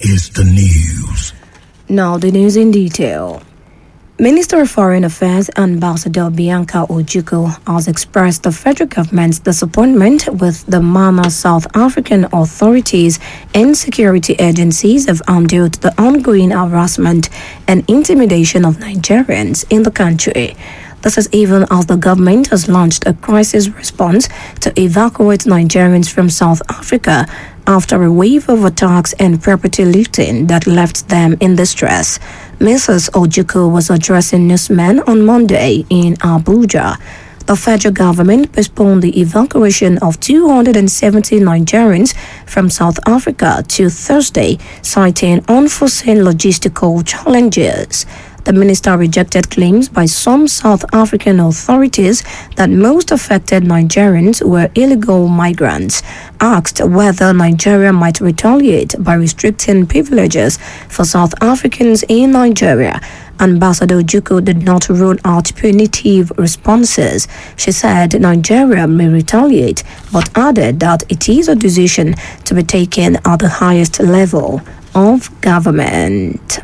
is the news. Now the news in detail. Minister of Foreign Affairs Ambassador Bianca Ojukwu has expressed the federal government's disappointment with the manner South African authorities and security agencies have handled the ongoing harassment and intimidation of Nigerians in the country. This is even as the government has launched a crisis response to evacuate Nigerians from South Africa after a wave of attacks and property looting that left them in distress. Mrs. Ojukwu was addressing newsmen on Monday in Abuja. The federal government postponed the evacuation of 270 Nigerians from South Africa to Thursday, citing unforeseen logistical challenges. The minister rejected claims by some South African authorities that most affected Nigerians were illegal migrants. Asked whether Nigeria might retaliate by restricting privileges for South Africans in Nigeria, Ambassador Ojukwu did not rule out punitive responses. She said Nigeria may retaliate, but added that it is a decision to be taken at the highest level of government.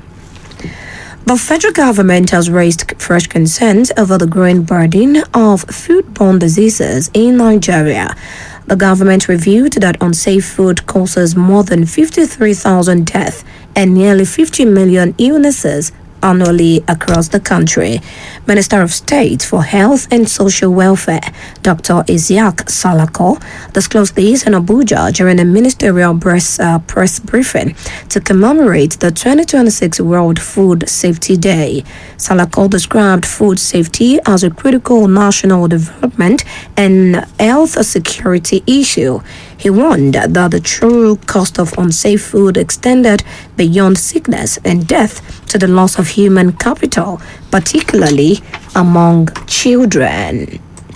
The federal government has raised fresh concerns over the growing burden of foodborne diseases in Nigeria. The government revealed that unsafe food causes more than 53,000 deaths and nearly 50 million illnesses annually across the country. Minister of State for Health and Social Welfare, Dr. Isiaq Salako, disclosed this in Abuja during a ministerial press briefing to commemorate the 2026 World Food Safety Day. Salako described food safety as a critical national development and health security issue. He warned that the true cost of unsafe food extended beyond sickness and death to the loss of human capital, particularly among children.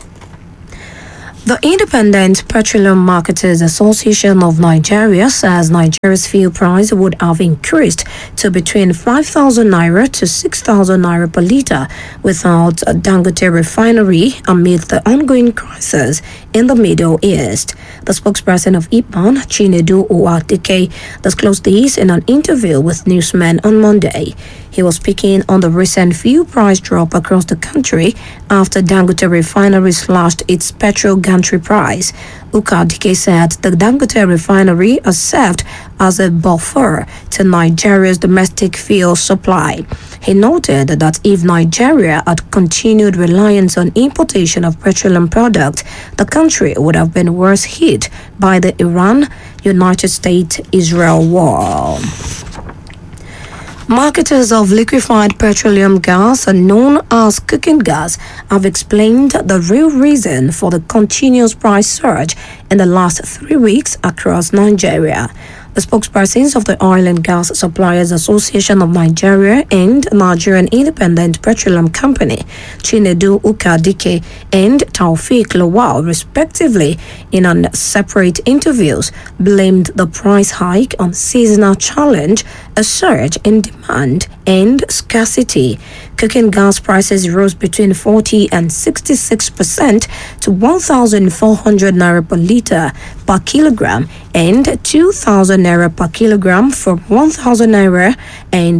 The Independent Petroleum Marketers Association of Nigeria says Nigeria's fuel price would have increased to between 5,000 naira to 6,000 naira per litre without a Dangote refinery amid the ongoing crisis in the Middle East. The spokesperson of IPMAN, Chinedu Uwadike, disclosed this in an interview with newsmen on Monday. He was speaking on the recent fuel price drop across the country after Dangote refinery slashed its petrol gantry price. Ukadike said the Dangote refinery has served as a buffer to Nigeria's domestic fuel supply. He noted that if Nigeria had continued reliance on importation of petroleum products, the country would have been worse hit by the Iran-United States-Israel war. Marketers of liquefied petroleum gas, known as cooking gas, have explained the real reason for the continuous price surge in the last 3 weeks across Nigeria. The spokespersons of the Oil and Gas Suppliers Association of Nigeria and Nigerian Independent Petroleum Company, Chinedu Ukadike and Taufik Lawal, respectively, in separate interviews, blamed the price hike on seasonal challenge, a surge in demand, and scarcity. Cooking gas prices rose between 40 and 66% to 1,400 naira per litre per kilogram and 2,000 naira per kilogram from 1,000 naira and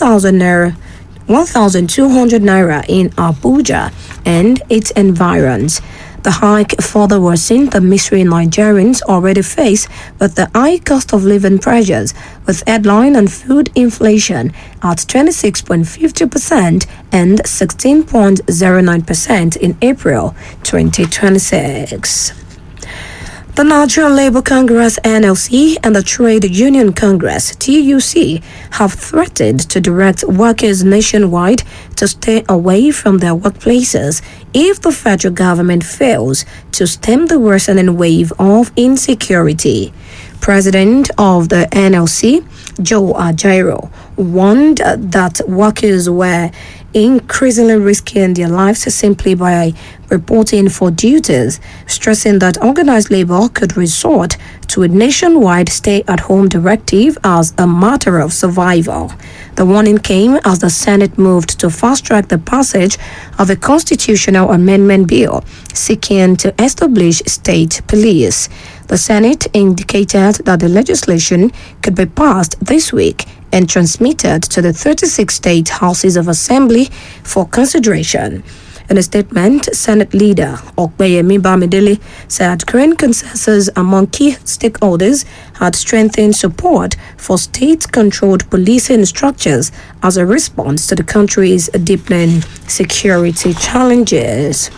1,200 naira in Abuja and its environs. The hike further worsened the misery Nigerians already face with the high cost of living pressures, with headline and food inflation at 26.50% and 16.09% in April 2026. The Nigerian Labour Congress (NLC) and the Trade Union Congress (TUC) have threatened to direct workers nationwide to stay away from their workplaces if the federal government fails to stem the worsening wave of insecurity. President of the NLC, Joe Ajaero, warned that workers were increasingly risking their lives simply by reporting for duties, stressing that organized labor could resort to a nationwide stay-at-home directive as a matter of survival. The warning came as the Senate moved to fast-track the passage of a constitutional amendment bill seeking to establish state police. The Senate indicated that the legislation could be passed this week and transmitted to the 36 state houses of assembly for consideration. In a statement, Senate leader Okpeyemi Bamidele said current consensus among key stakeholders had strengthened support for state-controlled policing structures as a response to the country's deepening security challenges.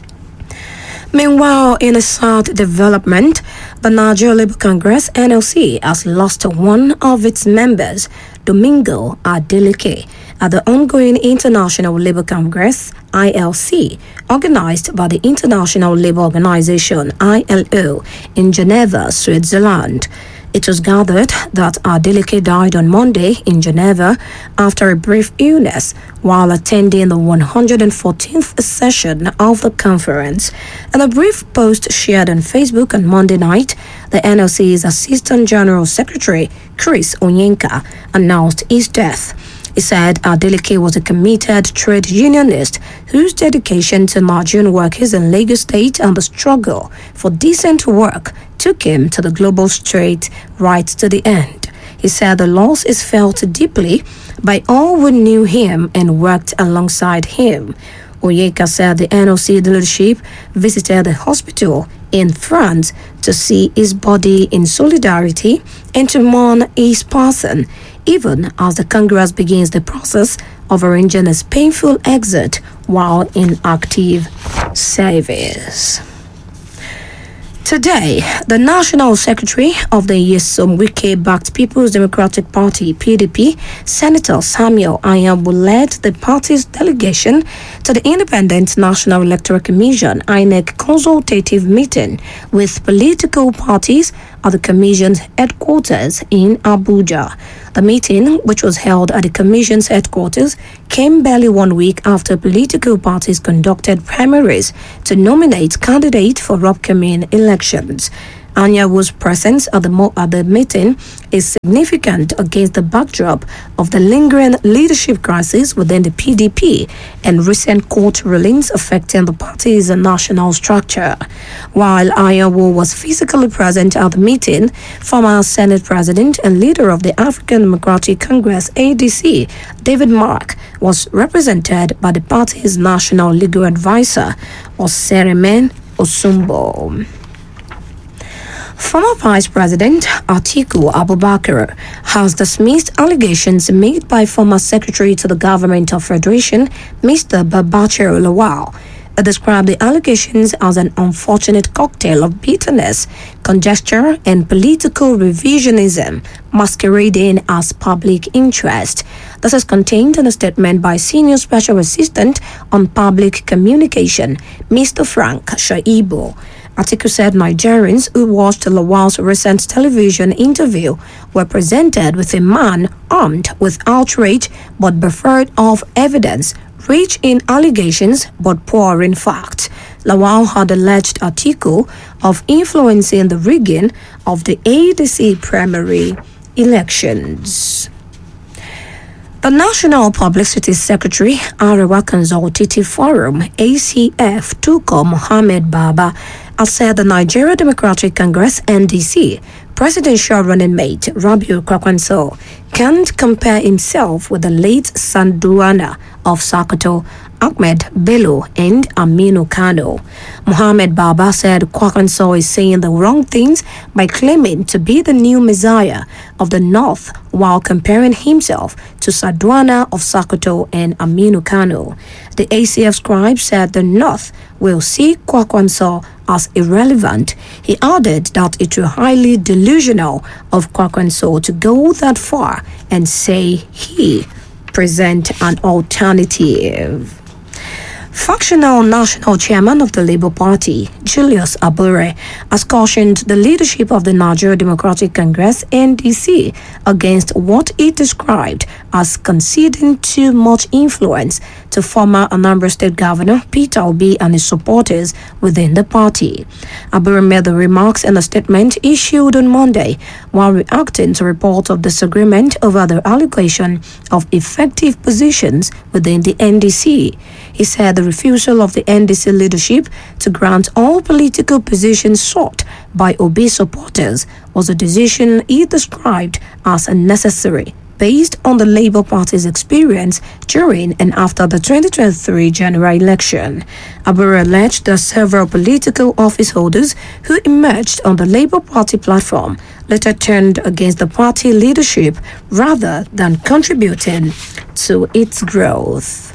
Meanwhile, in a sad development, the Nigeria Labour Congress (NLC) has lost one of its members, Domingo Adeleke, at the ongoing International Labour Congress (ILC), organized by the International Labour Organization (ILO) in Geneva, Switzerland. It was gathered that Adeleke died on Monday in Geneva after a brief illness while attending the 114th session of the conference. In a brief post shared on Facebook on Monday night, the NLC's Assistant General Secretary, Chris Onyenka, announced his death. He said Adeleke was a committed trade unionist whose dedication to Nigerian workers in Lagos State and the struggle for decent work took him to the global stage right to the end. He said the loss is felt deeply by all who knew him and worked alongside him. Oyeka said the NLC leadership visited the hospital in France to see his body in solidarity and to mourn his passing, even as the Congress begins the process of arranging his painful exit while in active service. Today, the National Secretary of the Nyesom Wike-backed People's Democratic Party, PDP, Senator Samuel Anyanwu led the party's delegation to the Independent National Electoral Commission, INEC, consultative meeting with political parties at the Commission's headquarters in Abuja. The meeting, which was held at the Commission's headquarters, came barely 1 week after political parties conducted primaries to nominate candidates for upcoming elections. Anyawu's presence at the meeting is significant against the backdrop of the lingering leadership crisis within the PDP and recent court rulings affecting the party's national structure. While Anyanwu was physically present at the meeting, former Senate President and leader of the African Democratic Congress (ADC), David Mark, was represented by the party's national legal advisor, Oseremen Osumbo. Former Vice President Atiku Abubakar has dismissed allegations made by former Secretary to the Government of Federation, Mr. Babachir Lawal. It described the allegations as an unfortunate cocktail of bitterness, conjecture, and political revisionism masquerading as public interest. This is contained in a statement by Senior Special Assistant on Public Communication, Mr. Frank Shaibu. Atiku said Nigerians who watched Lawal's recent television interview were presented with a man armed with outrage but bereft of evidence, rich in allegations but poor in fact. Lawal had alleged Atiku of influencing the rigging of the ADC primary elections. The National Publicity Secretary, Arewa Consultative Forum, ACF, Tuko Mohammed Baba, has said the Nigeria Democratic Congress (NDC) presidential running mate Rabiu Kwankwaso can't compare himself with the late Sardauna of Sokoto, Ahmed Bello, and Aminu Kano. Mohammed Baba said Kwankwaso is saying the wrong things by claiming to be the new messiah of the North while comparing himself to Sardauna of Sokoto and Aminu Kano. The ACF scribe said the North will see Kwankwaso as irrelevant. He added that it was highly delusional of Kwankwaso to go that far and say he present an alternative. Factional National Chairman of the Labour Party, Julius Abure, has cautioned the leadership of the Nigeria Democratic Congress (NDC) against what he described as conceding too much influence to former Anambra State Governor Peter Obi and his supporters within the party. Abure made the remarks in a statement issued on Monday while reacting to reports of disagreement over the allocation of effective positions within the NDC. He said the refusal of the NDC leadership to grant all political positions sought by Obi supporters was a decision he described as unnecessary based on the Labour Party's experience during and after the 2023 general election. Abure alleged that several political office holders who emerged on the Labour Party platform later turned against the party leadership rather than contributing to its growth.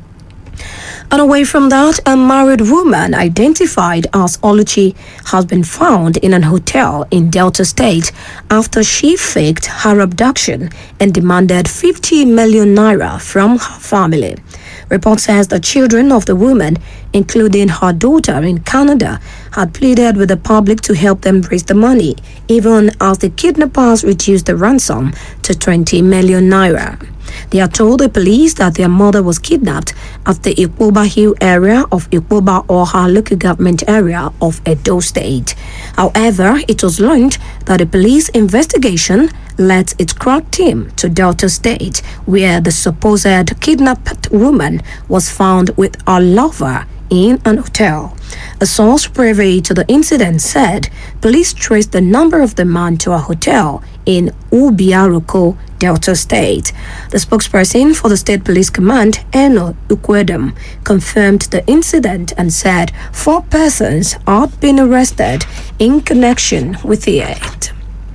And away from that, a married woman identified as Oluchi has been found in an hotel in Delta State after she faked her abduction and demanded 50 million naira from her family. Report says the children of the woman, including her daughter in Canada, had pleaded with the public to help them raise the money, even as the kidnappers reduced the ransom to 20 million naira. They had told the police that their mother was kidnapped at the Ikpoba Hill area of Ikpoba Oha local government area of Edo State. However, it was learned that the police investigation led its crack team to Delta State, where the supposed kidnapped woman was found with her lover in an hotel. A source privy to the incident said police traced the number of the man to a hotel in Ubiaruko, Delta State. The spokesperson for the State Police Command, Eno Ukwedem, confirmed the incident and said 4 persons had been arrested in connection with it.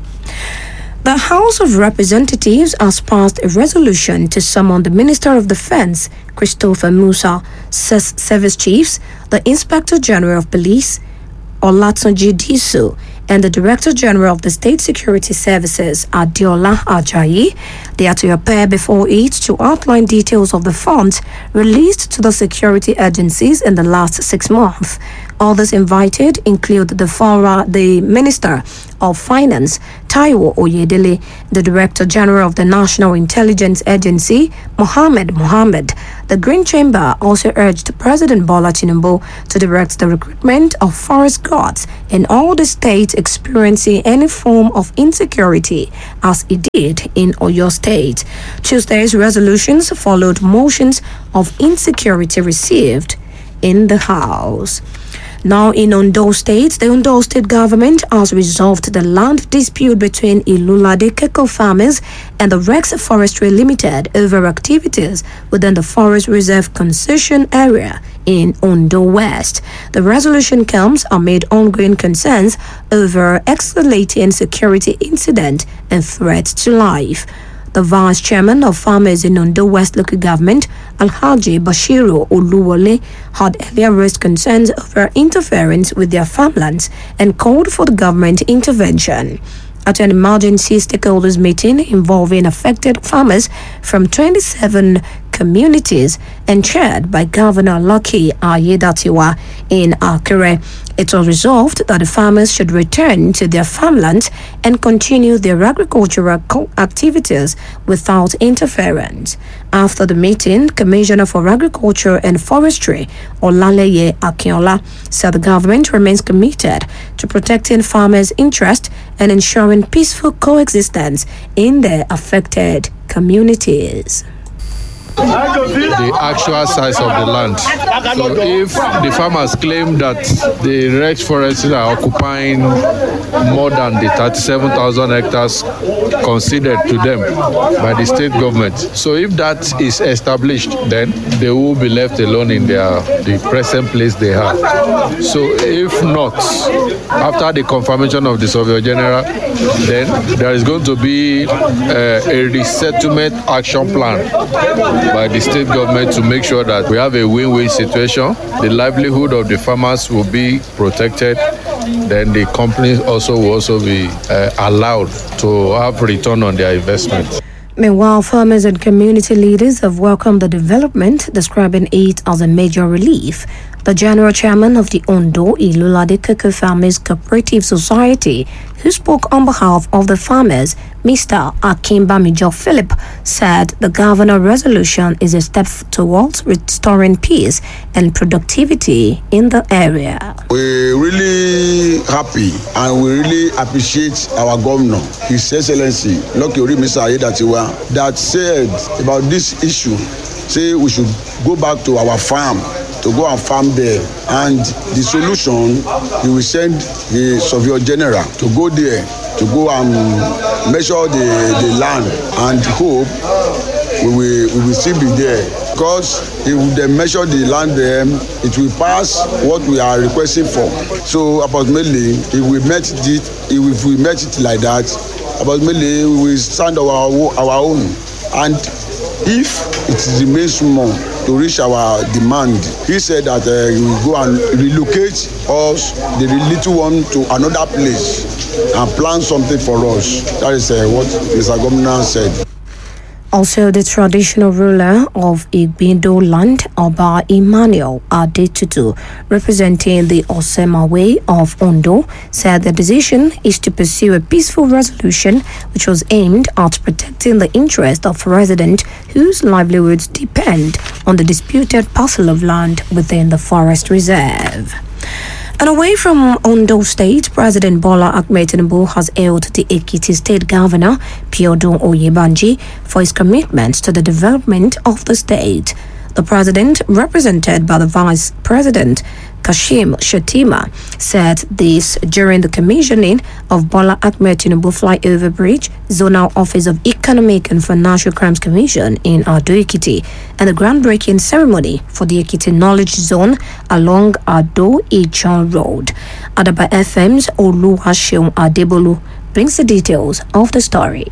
The House of Representatives has passed a resolution to summon the Minister of Defense, Christopher Musa, Service Chiefs, the Inspector General of Police, Olatunji Disu, and the Director General of the State Security Services, Adiola Ajayi. They are to appear before it to outline details of the funds released to the security agencies in the last 6 months. Others invited include the Minister of Finance, Taiwo Oyedele, the Director General of the National Intelligence Agency, Mohammed. The Green Chamber also urged President Bola Tinubu to direct the recruitment of forest guards in all the states experiencing any form of insecurity, as it did in Oyo State. Tuesday's resolutions followed motions of insecurity received in the House. Now in Ondo State, the Ondo State government has resolved the land dispute between Ilulade Keko farmers and the Rex Forestry Limited over activities within the Forest Reserve concession area in Ondo West. The resolution comes amid ongoing concerns over escalating security incident and threats to life. The Vice Chairman of Farmers in Ondo West Local Government, Alhaji Bashiru Oluwole, had earlier raised concerns over interference with their farmlands and called for the government intervention. At an emergency stakeholders meeting involving affected farmers from 27 communities and chaired by Governor Lucky Ayedatiwa in Akure, it was resolved that the farmers should return to their farmlands and continue their agricultural activities without interference. After the meeting, Commissioner for Agriculture and Forestry, Olaleye Akinola, said the government remains committed to protecting farmers' interests and ensuring peaceful coexistence in their affected communities. The actual size of the land. So if the farmers claim that the Rex forests are occupying more than the 37,000 hectares conceded to them by the state government, so if that is established, then they will be left alone in the present place they have. So if not, after the confirmation of the Surveyor General, then there is going to be a resettlement action plan by the state government to make sure that we have a win-win situation. The livelihood of the farmers will be protected. Then the companies will also be allowed to have return on their investment. Meanwhile, farmers and community leaders have welcomed the development, describing it as a major relief The general chairman of the Ondo Ilulade Cocoa Farmers Cooperative Society, who spoke on behalf of the farmers, Mr. Akimbamijo Philip, said the governor resolution is a step towards restoring peace and productivity in the area. We're really happy and we really appreciate our governor, His Excellency Lucky Orimisa Ayedatiwa, that said about this issue, say we should go back to our farm, to go and farm there. And the solution, he will send the Surveyor General to go there, to go and measure the land, and hope we will still be there. Because if they measure the land there, it will pass what we are requesting for. So approximately, if we met it like that, approximately we will stand our own. And if it remains small to reach our demand, he said that he will go and relocate us, the little one, to another place and plan something for us. That is what Mr. Governor said. Also, the traditional ruler of Igbindo land, Oba Emmanuel Adetutu, representing the Osemawe of Ondo, said the decision is to pursue a peaceful resolution which was aimed at protecting the interest of residents whose livelihoods depend on the disputed parcel of land within the forest reserve. And away from Ondo State, President Bola Ahmed Tinubu has hailed the Ekiti State Governor, Biodun Oyebanji, for his commitment to the development of the state. The president, represented by the Vice President, Kashim Shettima, said this during the commissioning of Bola Ahmed Tinubu Flyover Bridge, Zonal Office of Economic and Financial Crimes Commission in Ado-Ekiti, and the groundbreaking ceremony for the Ekiti Knowledge Zone along Ado-Ichan Road. Adaba FM's Oluwaseun Adebolu brings the details of the story.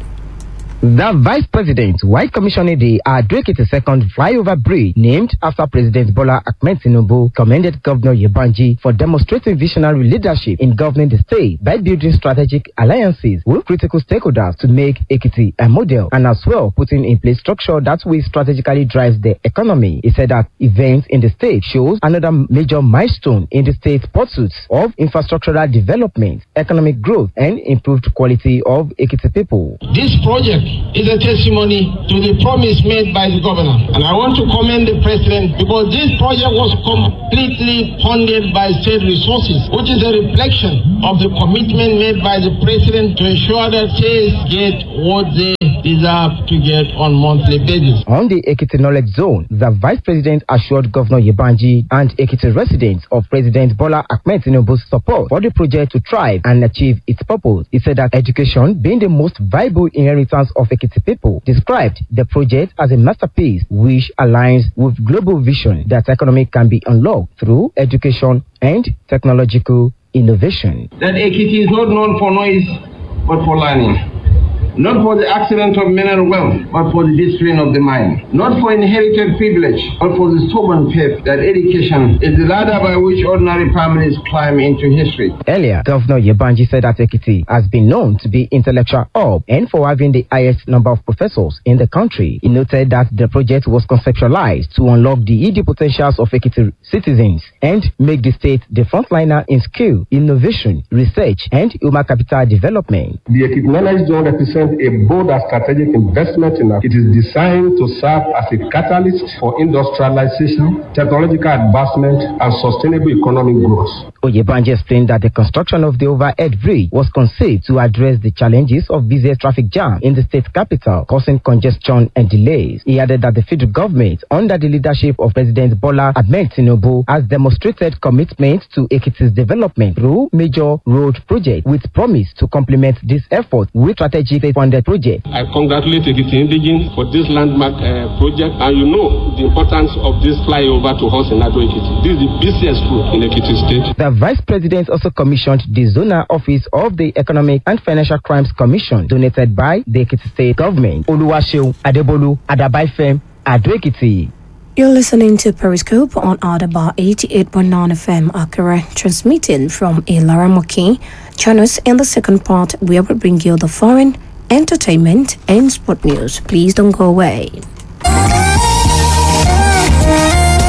The Vice President, while commissioning the Ado-Ekiti Second Flyover Bridge, named after President Bola Ahmed Tinubu, commended Governor Yebanji for demonstrating visionary leadership in governing the state by building strategic alliances with critical stakeholders to make Ekiti a model, and as well putting in place structure that will strategically drive the economy. He said that events in the state shows another major milestone in the state's pursuits of infrastructural development, economic growth, and improved quality of Ekiti people. This project is a testimony to the promise made by the governor. And I want to commend the president because this project was completely funded by state resources, which is a reflection of the commitment made by the president to ensure that states get what they deserve to get on monthly basis. On the Ekiti Knowledge Zone, the Vice President assured Governor Yebanji and Ekiti residents of President Bola Ahmed Tinubu's support for the project to thrive and achieve its purpose. He said that education, being the most viable inheritance of Ekiti people, described the project as a masterpiece which aligns with global vision that economy can be unlocked through education and technological innovation. That Ekiti is not known for noise, but for learning. Not for the accident of mineral wealth, but for the discipline of the mind. Not for inherited privilege, but for the stubborn faith that education is the ladder by which ordinary families climb into history. Earlier, Governor Yebanji said that Ekiti has been known to be intellectual hub and for having the highest number of professors in the country. He noted that the project was conceptualized to unlock the hidden potentials of Ekiti citizens and make the state the frontliner in skill, innovation, research, and human capital development. The Ekiti Knowledge Zone represents a bold and strategic investment in it. It is designed to serve as a catalyst for industrialization, technological advancement, and sustainable economic growth. Oyebanji explained that the construction of the overhead bridge was conceived to address the challenges of busier traffic jam in the state capital, causing congestion and delays. He added that the federal government, under the leadership of President Bola Ahmed Tinubu, has demonstrated commitment to Ekiti's development through major road projects, with promise to complement this effort with strategic funded projects. I congratulate Ekiti Indigen for this landmark project, and you know the importance of this flyover to us in Ado-Ekiti. This is the busiest route in Ekiti State. The Vice President also commissioned the Zonal Office of the Economic and Financial Crimes Commission, donated by the Ekiti State Government. Oluwaseun Adebolu, Adaba FM, Ado-Ekiti. You're listening to Periscope on Adaba 88.9 FM Akure, transmitting from Ilaramoki. Join us in the second part where we bring you the foreign, entertainment, and sport news. Please don't go away.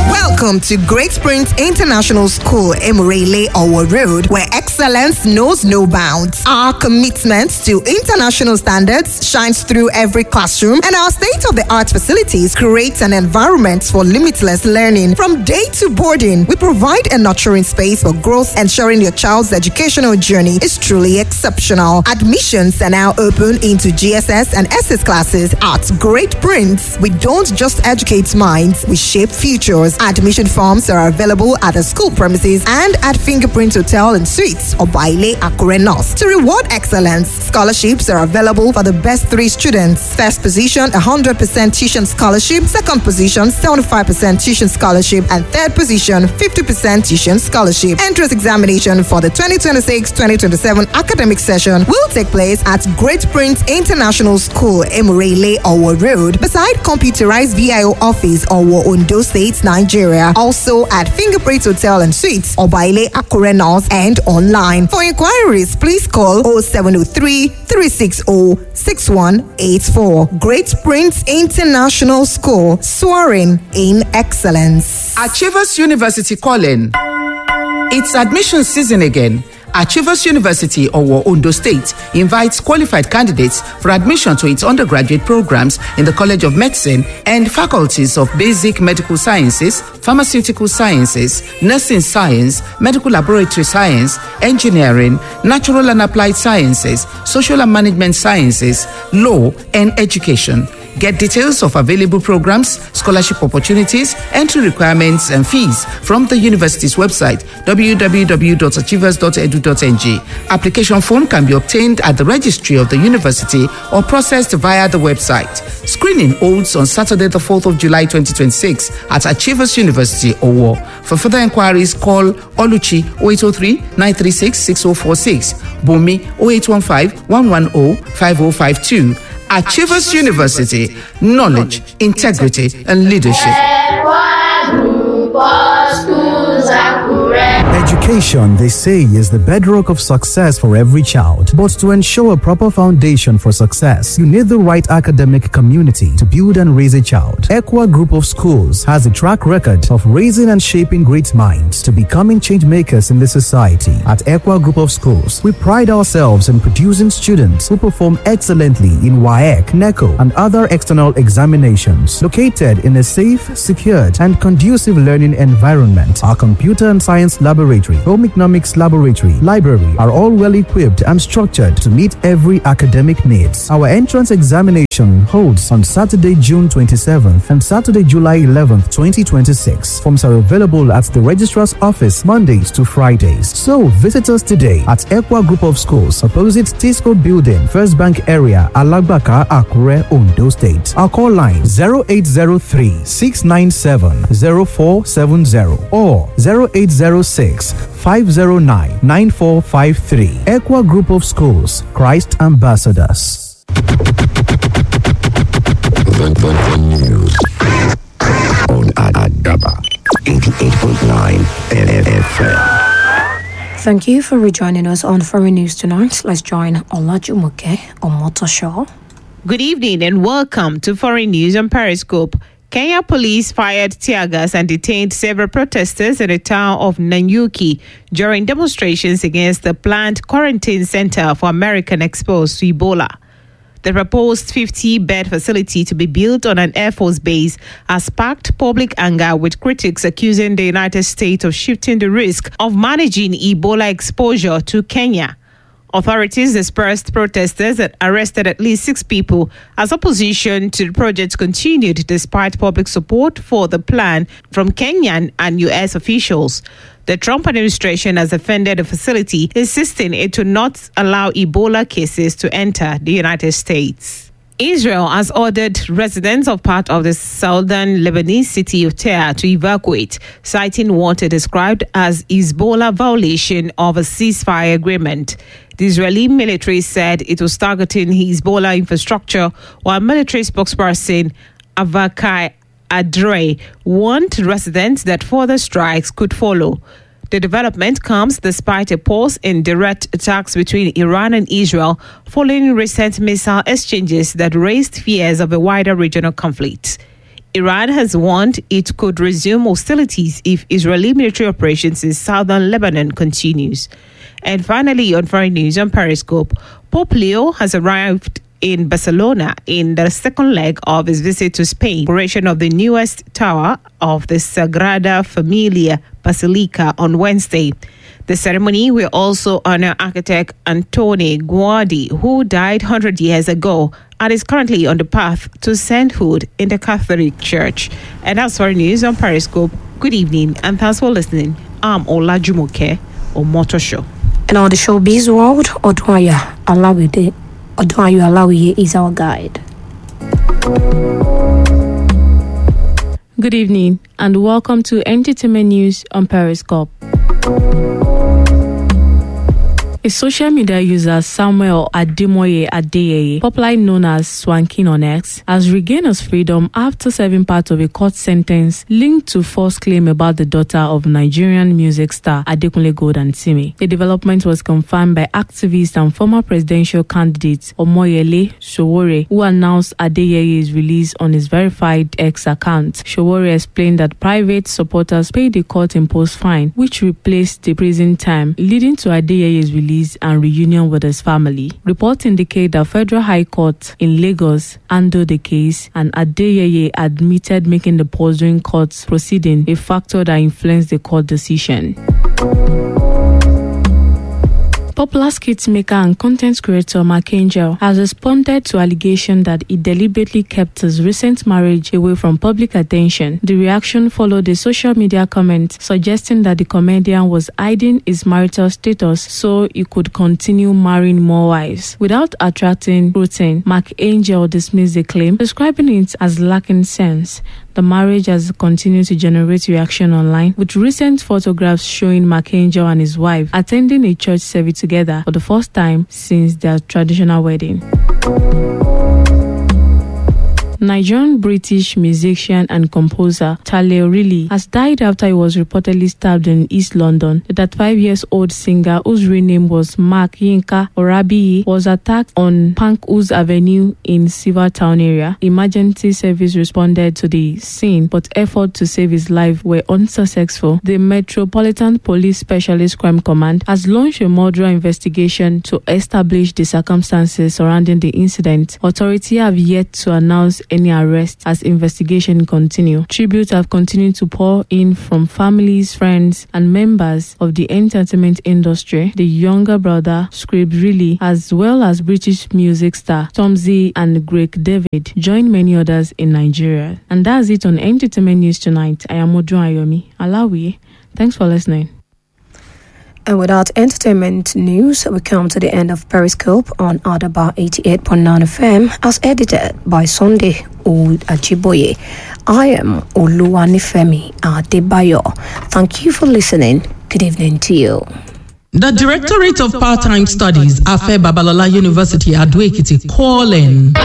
Welcome to Great Springs International School, Emurele Owo Road, where excellence knows no bounds. Our commitment to international standards shines through every classroom, and our state-of-the-art facilities create an environment for limitless learning. From day to boarding, we provide a nurturing space for growth, ensuring your child's educational journey is truly exceptional. Admissions are now open into GSS and SS classes at Great Prince. We don't just educate minds, we shape futures. Admission forms are available at the school premises and at Fingerprint Hotel and Suites or Baile Akure North. To reward excellence, scholarships are available for the best 3 students. First position, 100% tuition scholarship. Second position, 75% tuition scholarship. And third position, 50% tuition scholarship. Entrance examination for the 2026-2027 academic session will take place at Great Prince International School, Emurele Owo Road, beside computerized VIO office, Owo, Ondo State, Nigeria. Also at Fingerprint Hotel and Suites, Obaile Akure North, and online. For inquiries, please call 0703 360 6184. Great Prince International School, soaring in excellence. Achievers University calling. It's admission season again. Achievers University, Owo, Ondo State, invites qualified candidates for admission to its undergraduate programs in the College of Medicine and faculties of Basic Medical Sciences, Pharmaceutical Sciences, Nursing Science, Medical Laboratory Science, Engineering, Natural and Applied Sciences, Social and Management Sciences, Law, and Education. Get details of available programs, scholarship opportunities, entry requirements, and fees from the university's website, www.achievers.edu.ng. Application form can be obtained at the registry of the university or processed via the website. Screening holds on Saturday, the 4th of July 2026 at Achievers University, Owo. For further inquiries, call Oluchi 0803 936 6046, Bumi 0815 110 5052. Achievers University, knowledge, integrity, and leadership. Education, they say, is the bedrock of success for every child. But to ensure a proper foundation for success, you need the right academic community to build and raise a child. Equa Group of Schools has a track record of raising and shaping great minds to becoming change makers in the society. At Equa Group of Schools, we pride ourselves in producing students who perform excellently in WAEC, NECO, and other external examinations. Located in a safe, secured, and conducive learning environment, our computer and science laboratory, home economics laboratory, library are all well equipped and structured to meet every academic needs. Our entrance examination holds on Saturday, June 27th and Saturday, July 11th, 2026. Forms are available at the registrar's office Mondays to Fridays. So visit us today at Equa Group of Schools, opposite Tisco Building, First Bank Area, Alagbaka, Akure, Ondo State. Our call line 0803 697 0470 or 0806 509 9453. Equa Group of Schools, Christ Ambassadors. The news on Adaba 88.9 FM. Thank you for rejoining us on Foreign News tonight. Let's join Olajumoke Omotosho. Good evening and welcome to Foreign News on Periscope. Kenya police fired tear gas and detained several protesters in the town of Nanyuki during demonstrations against the planned quarantine center for American exposed to Ebola. The proposed 50-bed facility to be built on an Air Force base has sparked public anger, with critics accusing the United States of shifting the risk of managing Ebola exposure to Kenya. Authorities dispersed protesters and arrested at least 6 people as opposition to the project continued despite public support for the plan from Kenyan and U.S. officials. The Trump administration has defended the facility, insisting it will not allow Ebola cases to enter the United States. Israel has ordered residents of part of the southern Lebanese city of Tyre to evacuate, citing what it described as Hezbollah violation of a ceasefire agreement. The Israeli military said it was targeting Hezbollah infrastructure, while military spokesperson Avakai Adre warned residents that further strikes could follow. The development comes despite a pause in direct attacks between Iran and Israel following recent missile exchanges that raised fears of a wider regional conflict. Iran has warned it could resume hostilities if Israeli military operations in southern Lebanon continues. And finally, on Foreign News on Periscope, Pope Leo has arrived in Barcelona in the second leg of his visit to Spain, operation of the newest tower of the Sagrada Familia Basilica on Wednesday. The ceremony will also honor architect Antoni Gaudí, who died 100 years ago and is currently on the path to sainthood in the Catholic Church. And that's Foreign News on Periscope. Good evening and thanks for listening. I'm Olajumoke Omotosho. And on the showbiz world, Odunayo Alawiye is our guide. Good evening and welcome to Entertainment News on Periscope. A social media user, Samuel Ademoye Adeyeye, popularly known as Swankin on X, has regained his freedom after serving part of a court sentence linked to false claim about the daughter of Nigerian music star Adekunle Gold Antimi. The development was confirmed by activist and former presidential candidate Omoyele Sowore, who announced Adeyeye's release on his verified X account. Sowore explained that private supporters paid the court-imposed fine, which replaced the prison time, leading to Adeyeye's release and reunion with his family. Reports indicate that Federal High Court in Lagos handled the case, and Adeyeye admitted making the pause during court proceeding, a factor that influenced the court decision. Popular skit maker and content creator Mark Angel has responded to allegations that he deliberately kept his recent marriage away from public attention. The reaction followed a social media comment suggesting that the comedian was hiding his marital status so he could continue marrying more wives. Without attracting scrutiny, Mark Angel dismissed the claim, describing it as lacking sense. The marriage has continued to generate reaction online, with recent photographs showing Mark Angel and his wife attending a church service together for the first time since their traditional wedding. Nigerian-British musician and composer Charlie O'Reilly has died after he was reportedly stabbed in East London. The 35-year-old singer, whose real name was Mark Yinka Orabiyi, was attacked on Pankhurst Avenue in Silvertown area. Emergency service responded to the scene, but efforts to save his life were unsuccessful. The Metropolitan Police Specialist Crime Command has launched a murder investigation to establish the circumstances surrounding the incident. Authorities have yet to announce any arrests as investigation continue. Tributes have continued to pour in from families, friends, and members of the entertainment industry. The younger brother, Scrib Riley, as well as British music star Tomzy and Greg David, joined many others in Nigeria. And that's it on Entertainment News tonight. I am Odunayo Alawiye. Thanks for listening. And without entertainment news, we come to the end of Periscope on Adaba 88.9 FM, as edited by Sunday Ajiboye. I am Oluwanifemi Adebayo. Thank you for listening. Good evening to you. The Directorate of Part-Time Studies, Afe Babalola University, Ado-Ekiti, calling.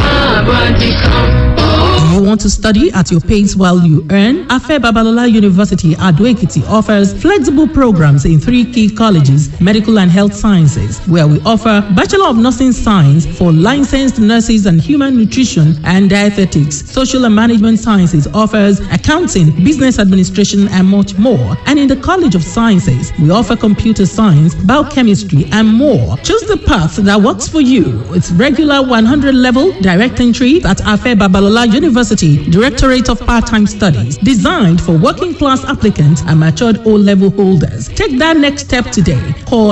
Do you want to study at your pace while you earn? Afe Babalola University, Ado-Ekiti offers flexible programs in 3 key colleges, medical and health sciences, where we offer Bachelor of Nursing Science for licensed nurses and human nutrition and dietetics. Social and Management Sciences offers accounting, business administration, and much more. And in the College of Sciences, we offer computer science, biochemistry, and more. Choose the path that works for you. It's regular 100 level direct entry at Afe Babalola University, Directorate of Part-Time Studies, designed for working class applicants and matured O-level holders. Take that next step today. Call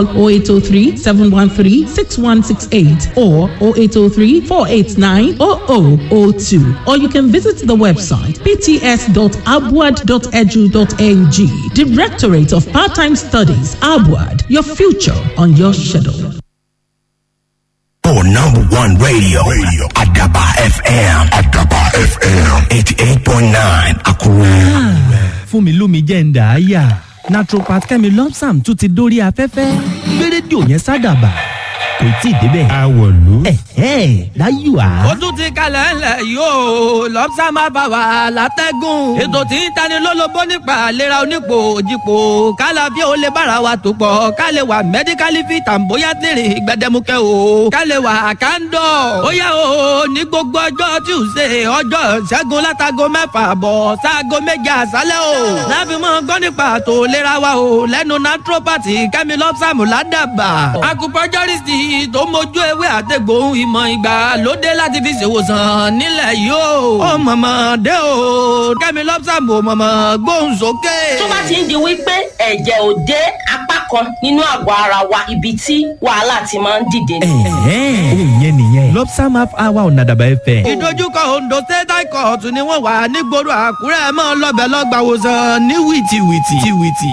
0803-713-6168 or 0803-489-0002, or you can visit the website pts.abuad.edu.ng. Directorate of Part-Time Studies, Abuad, your future on your schedule. Oh, #1 radio. Adaba FM. 88.9 Akure. Fún mi lómi jẹ́ ń dà á yà. Naturopath Kẹ́mi Lọ́psàm tún ti dórí afẹ́fẹ́. Gbé rédíò yẹn sádàbà. kò tí ì débẹ̀. àwọ̀lú. láyùá. ó tún ti kalẹ̀ ńlẹ̀ yóò lọ́pṣà máa bá wa látẹ́gùn. ètò tí ń tani lólobó nípa àlera onípò òjìpò kálá bí ó lè bára wa tó pọ̀ ká lè wà mẹ́díkálì fit and bóyá tèrè gbẹdẹmukẹ́ o ká lè wà àkáńdọ̀. ó yá o ní gbogbo ọjọ́ Tuesday ọjọ́ ṣẹ́gun látago 6 bọ̀ sáago 7 àṣálẹ́ o. láfi mọ́ gbọ́ nípa àtò ìlera wa o lẹ́nu naturopathy kẹ́mi lọ́pṣàmù ládàbà. acupuncturist tó mójú ewé àtẹ̀gbòhun ìmọ̀ ìgbàlódé láti fi ṣèwòsàn nílẹ̀ yìí o. ó mọ̀mọ́ dé o kẹ́mi lọ́pṣàmù mọ̀mọ́ gbóhùn sókè. tó bá ti ń di wípé ẹ̀jẹ̀ ò dé apá kan nínú àgọ́ ara wa ibi tí wàhálà ti máa ń dìde. ohun yẹn nìyẹn lopsam half hour ọ̀nà àdàbà ẹ̀fẹ̀. ìdojúkọ Ondo State High Court ni wọ́n wà nígboro Àkúrẹ́ mọ́ lọ́bẹ̀ lọ́gbàwòsàn ní wìtìwìtì.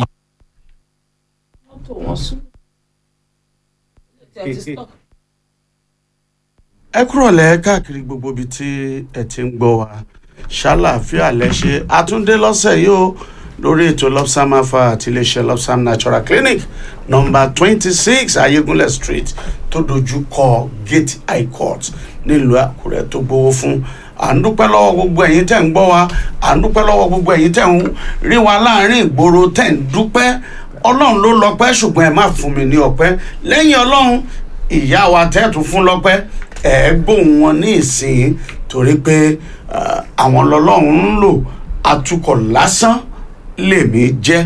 ẹ kúrọ̀lẹ́ káàkiri gbogbo ibi tí ẹ ti ń gbọ́ wa ṣàlàáfíà lẹ́ṣẹ̀ àtúndé lọ́sẹ̀ yìí ó lórí ètò lopsam afa àti iléeṣẹ́ lopsam natural clinic number 26 ayégúnlẹ̀ street tó dojú kọ gate high court nílùú Àkúrẹ́ tó gbowó fún. à ń dúpẹ́ lọ́wọ́ gbogbo ẹ̀yin tẹ̀ ń gbọ́ wa à ń dúpẹ́ lọ́wọ́ gbogbo ẹ̀yin tẹ̀ ń rí wa láàrin ìgboro tẹ̀ ń dúpẹ́ ọlọ́run ló lọ́pẹ́ ṣùgbọ́n ẹ má fún mi ní ọpẹ́ lẹ́yìn ọlọ́run ìyá wa tẹ́ẹ̀tún fún lọ́pẹ́ ẹ̀ gbóhùn wọn ní ìsìn torí pé àwọn lọ́lọ́run ń lò atukọ̀ lásán lèmi jẹ́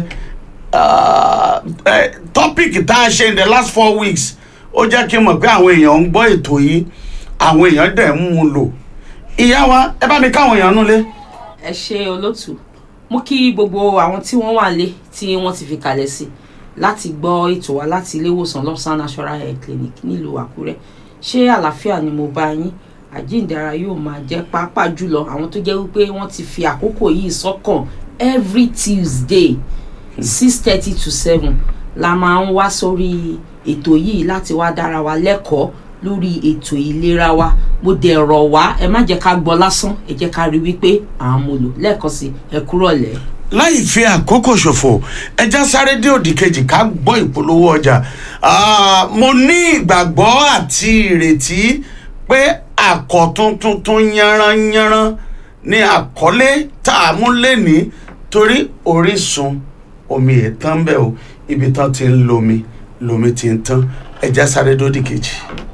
topic tá a ṣe in the last 4 weeks ó jẹ́ kí n mọ̀ pé àwọn èèyàn ń gbọ́ ètò yìí àwọn èèyàn dẹ̀ ń mú un lò ìyá wa ẹ bá mi káwọn èèyàn nulẹ̀. ẹ ṣe olótù mú kí gbogbo àwọn tí wọ́n wà lé tí wọ́n ti fi kalẹ̀ sí láti gbọ́ ètò wa láti ilé ìwòsàn lopsam natural health clinic nílùú Àkúrẹ́ ṣé àlàáfíà ni mo bá yín àjíǹdára yóò máa jẹ́ pàápàá jùlọ àwọn tó jẹ́ wípé wọ́n ti fi àkókò yìí sọ́kàn every Tuesday 6:30 to 7 la máa ń wá sórí ètò yìí láti wá dára wa lẹ́kọ̀ọ́ lórí ètò ìlera wa mo dẹ̀ rọ̀ wá ẹ má jẹ́ ká gbọ́ lásán ẹ jẹ́ ká rí wípé à ń múlò lẹ́ẹ̀kan sí ẹ kúrọ̀lẹ́. láì fi àkókò ṣòfò ẹja sáré dé òdì kejì ká gbọ́ ìpolówó ọjà mo ní ìgbàgbọ́ àti ìrètí pé àkọ́tún tuntun yánranyánran ní àkọlé tá a mú lẹ́ni torí Orísun omi ẹ̀ tán bẹ́ẹ̀ o ibi tán ti ń lomi ti ń tán ẹja sáré dé òdì kejì.